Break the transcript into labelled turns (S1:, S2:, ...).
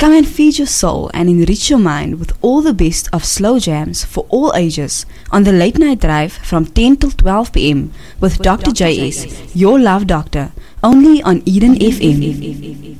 S1: Come and feed your soul and enrich your mind with all the best of slow jams for all ages on the Late Night Drive from 10 till 12 p.m. with Dr. JS, your love doctor, only on Eden FM.